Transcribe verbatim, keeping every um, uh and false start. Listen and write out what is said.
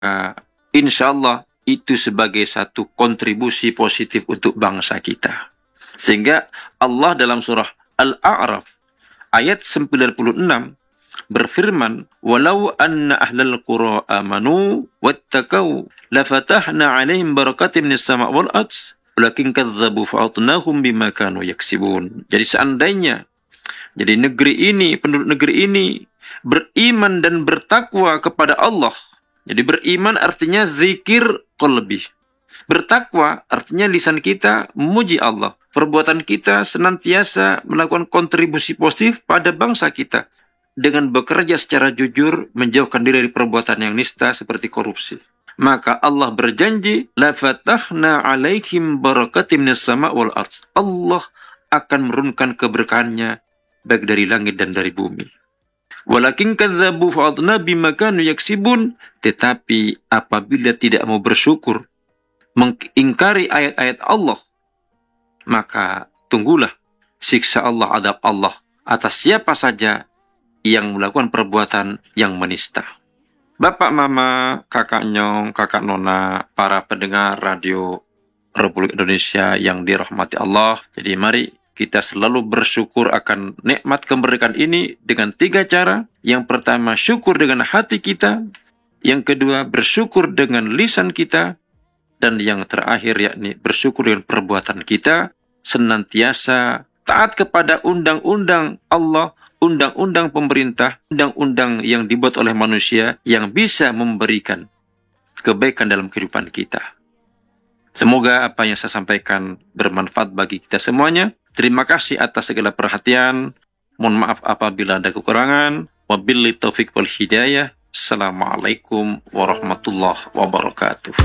insya Allah itu sebagai satu kontribusi positif untuk bangsa kita. Sehingga Allah dalam surah Al-A'raf ayat sembilan puluh enam berfirman, walau anna ahlal qura amanu wattaqau lafatahna alaihim barakatim minas sama' wal ard walakin kadzdzabu fa'atnahum bima kanu yaksibun. Jadi seandainya jadi negeri ini, penduduk negeri ini beriman dan bertakwa kepada Allah. Jadi beriman artinya zikir qalbi. Bertakwa artinya lisan kita memuji Allah. Perbuatan kita senantiasa melakukan kontribusi positif pada bangsa kita dengan bekerja secara jujur, menjauhkan diri dari perbuatan yang nista seperti korupsi. Maka Allah berjanji, la fatahna alaihim barakatim minas sama' wal ard. Allah akan menurunkan keberkahannya baik dari langit dan dari bumi. Walakin kadzdzabu fa'adna bima kanu yaksibun, tetapi apabila tidak mau bersyukur, mengingkari ayat-ayat Allah, maka tunggulah siksa Allah, adab Allah atas siapa saja yang melakukan perbuatan yang menista. Bapak, Mama, Kakak Nyong, Kakak Nona, para pendengar radio Republik Indonesia yang dirahmati Allah. Jadi mari kita selalu bersyukur akan nikmat kemerdekaan ini dengan tiga cara. Yang pertama, syukur dengan hati kita. Yang kedua, bersyukur dengan lisan kita. Dan yang terakhir, yakni bersyukur dengan perbuatan kita. Senantiasa taat kepada undang-undang Allah, undang-undang pemerintah, undang-undang yang dibuat oleh manusia yang bisa memberikan kebaikan dalam kehidupan kita. Semoga apa yang saya sampaikan bermanfaat bagi kita semuanya. Terima kasih atas segala perhatian. Mohon maaf apabila ada kekurangan. Wabillahi taufiq wal hidayah. Assalamualaikum warahmatullahi wabarakatuh.